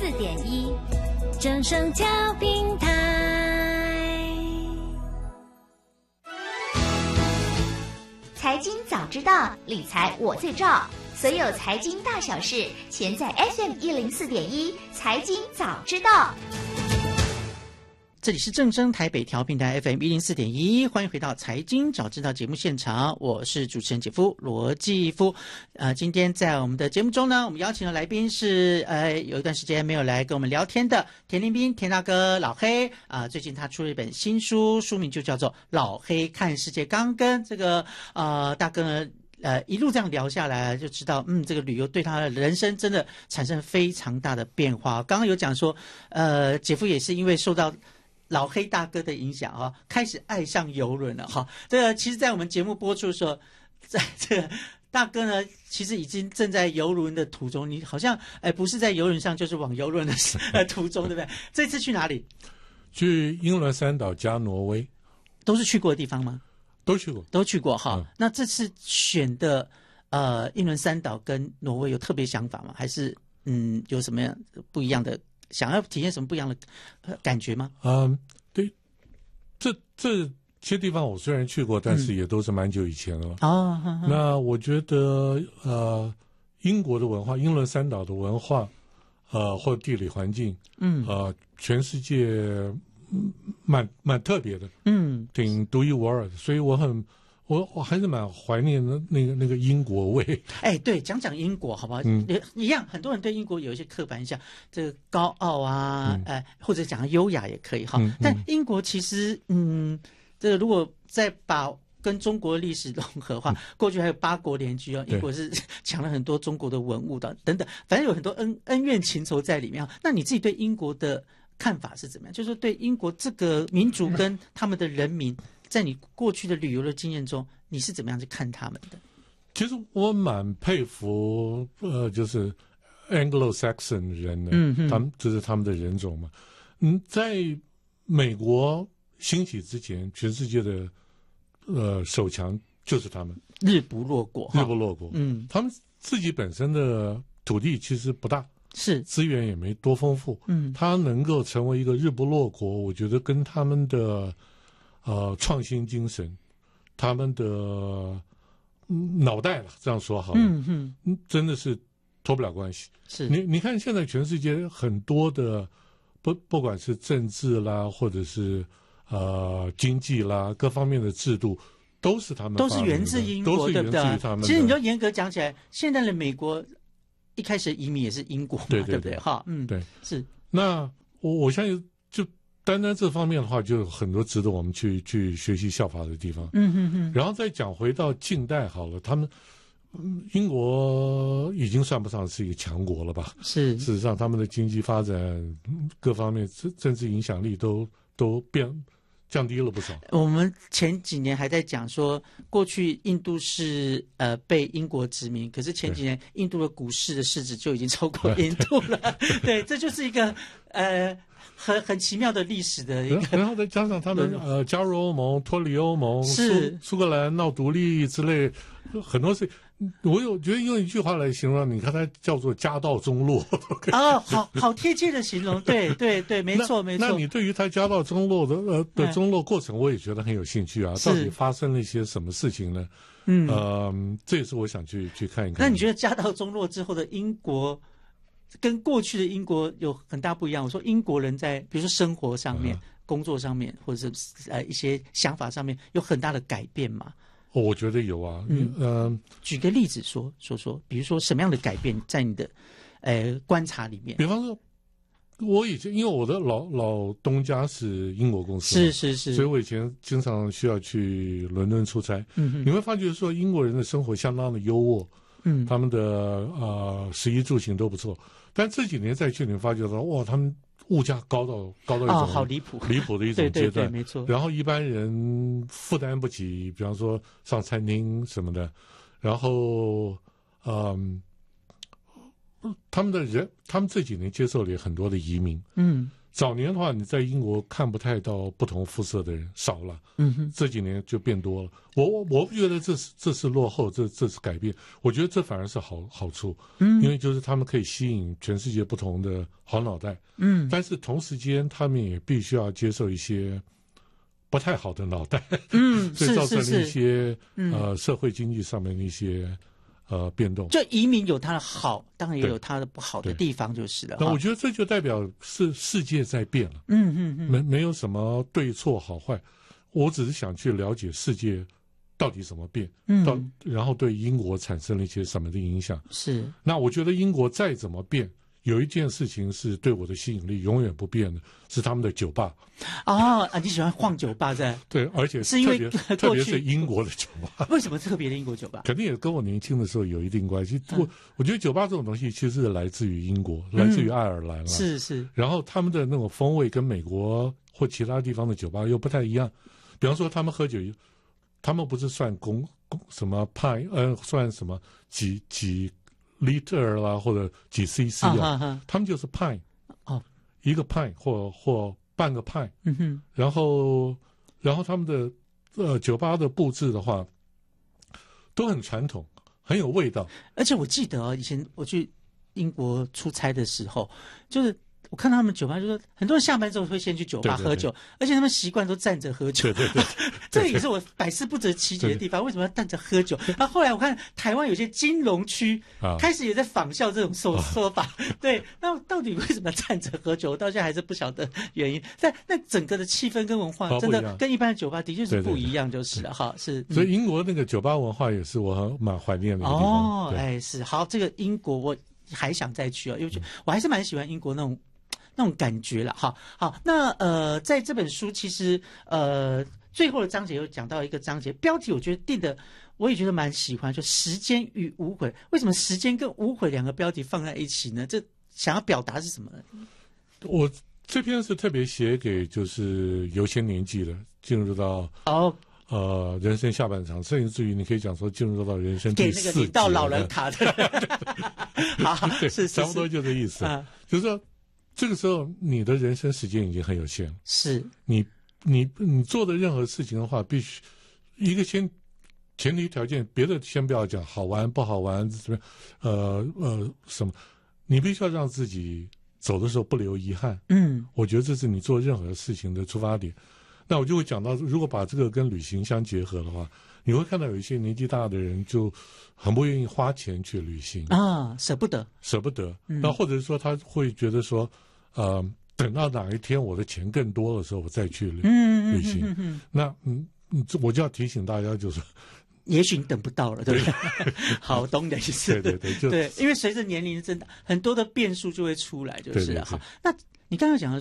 104.1正声调频台。 财经早知道，理财我最照。所有财经大小事，全在 FM104.1财经早知道。 这里是正声台北调频台 FM104.1，欢迎回到财经早知道节目现场，我是主持人姐夫罗继夫。今天在我们的节目中呢，我们邀请的来宾是有一段时间没有来跟我们聊天的田林斌田大哥老黑最近他出了一本新书，书名就叫做《老黑看世界》。刚跟这个大哥呢一路这样聊下来，就知道这个旅游对他的人生真的产生非常大的变化。刚刚有讲说姐夫也是因为受到老黑大哥的影响开始爱上邮轮了这个其实在我们节目播出的时候，在这个大哥呢其实已经正在邮轮的途中，你好像不是在邮轮上就是往邮轮的途中，对不对？这次去哪里？ 去英伦三岛加挪威。 都是去过的地方吗？ 都去过， 都去过那这次选的英伦三岛跟挪威有特别想法吗？还是有什么样不一样的，想要体验什么不一样的感觉吗？ 对，这些地方我虽然去过，但是也都是蛮久以前了。那我觉得英国的文化，英伦三岛的文化，或地理环境，全世界蛮特别的，挺独一无二的，所以我还是蛮怀念的那个英国味。 对，讲英国好不好？一样，很多人对英国有一些刻板印象，这个高傲啊，或者讲优雅也可以但英国其实，这个如果再把跟中国历史融合的话，过去还有8国联军英国是抢了很多中国的文物的等等，反正有很多恩怨情仇在里面。那你自己对英国的看法是怎么样？就是对英国这个民族跟他们的人民，在你过去的旅游的经验中，你是怎么样去看他们的？ 其实我蛮佩服就是 Anglo-Saxon 人的，他们就是他们的人种嘛。在美国兴起之前，全世界的首强就是他们， 日不落国。 他们自己本身的土地其实不大， 是资源也没多丰富，他能够成为一个日不落国，我觉得跟他们的创新精神，他们的脑袋了，这样说好了，真的是脱不了关系。 是你看现在全世界很多的不管是政治啦，或者是经济啦，各方面的制度都是他们都是源自英国， 都是源自于他们的。 其实你就严格讲起来，现在的美国一开始移民也是英国嘛，对不对？ 对， 是。 那我相信，就单这方面的话，就有很多值得我们去学习效法的地方。然后再讲回到近代好了，他们英国已经算不上是一个强国了吧？ 是。 事实上，他们的经济发展各方面政治影响力都降低了不少。 我们前几年还在讲说，过去印度是被英国殖民，可是前几年印度的股市的市值就已经超过印度了。对，这就是一个很奇妙的历史的一个。 然后再加上他们加入欧盟、脱离欧盟，苏格兰闹独立之类，很多事。我觉得用一句话来形容，你看它叫做家道中落。 好贴切的形容，对，没错。 那你对于它家道中落的中落过程，我也觉得很有兴趣啊。到底发生了一些什么事情呢？这也是我想去看一看。 那你觉得家道中落之后的英国，跟过去的英国有很大不一样？我说英国人在比如说生活上面、工作上面，或者是一些想法上面有很大的改变吗？ 我觉得有啊。 举个例子说，比如说什么样的改变在你的观察里面？比方说，我以前因为我的老东家是英国公司， 是， 所以我以前经常需要去伦敦出差。你会发觉说英国人的生活相当的优渥，他们的食衣住行都不错。但这几年再去，你会发觉到哇，他们物价高到一种好离谱的一种阶段， 对，没错。 然后一般人负担不起，比方说上餐厅什么的，然后他们这几年接受了很多的移民， 早年的话，你在英国看不太到不同肤色的人，少了。这几年就变多了。我不觉得这是落后，这是改变。我觉得这反而是好处。因为就是他们可以吸引全世界不同的好脑袋。但是同时间他们也必须要接受一些不太好的脑袋。所以造成了一些社会经济上面的一些变动。 就移民有它的好，当然也有它的不好的地方，就是了。 那我觉得这就代表是世界在变了。没有什么对错好坏，我只是想去了解世界到底怎么变，然后对英国产生了一些什么的影响。 是。那我觉得英国再怎么变，有一件事情是对我的吸引力永远不变的，是他们的酒吧。 你喜欢晃酒吧在？ 对，而且是因为特别是英国的酒吧。 为什么特别的英国酒吧？ 肯定也跟我年轻的时候有一定关系。我觉得酒吧这种东西其实是来自于英国，来自于爱尔兰。 是。然后他们的那种风味跟美国或其他地方的酒吧又不太一样。比方说他们喝酒，他们不是算什么派，算什么几 liter 啦，或者几 cc 他们就是派。一个派或半个派。然后他们的酒吧的布置的话都很传统，很有味道。 而且我记得以前我去英国出差的时候，就是我看到他们酒吧，就是很多人下班之后会先去酒吧喝酒，而且他们习惯都站着喝酒。 对。 这个也是我百思不得其解的地方，为什么要站着喝酒？然后后来我看台湾有些金融区开始也在仿效这种说法。对，那到底为什么要站着喝酒？我到现在还是不晓得原因。但那整个的气氛跟文化真的跟一般的酒吧的确是不一样，就是了哈。是。 所以英国那个酒吧文化也是我蛮怀念的一个地方。 是好，这个英国我还想再去因为我还是蛮喜欢英国那种感觉了。好，那在这本书其实最后的章节有讲到一个章节，标题我觉得定的我也觉得蛮喜欢，就时间与无悔。为什么时间跟无悔两个标题放在一起呢？这想要表达是什么呢？ 我这篇是特别写给就是有些年纪的，进入到人生下半场，甚至于你可以讲说进入到人生第4级， 给到老人卡的。好，是差不多就这意思。就是说这个时候你的人生时间已经很有限， 是你做的任何事情的话，必须一个前提条件，别的先不要讲，好玩不好玩什么什么，你必须要让自己走的时候不留遗憾。我觉得这是你做任何事情的出发点。那我就会讲到，如果把这个跟旅行相结合的话，你会看到有一些年纪大的人就很不愿意花钱去旅行舍不得。 那或者是说他会觉得说等到哪一天我的钱更多的时候我再去旅行。那我就要提醒大家，就是也许你等不到了，对不对？好，懂你的意思。 对， 因为随着年龄增大，很多的变数就会出来，就是了。好，那你刚刚讲的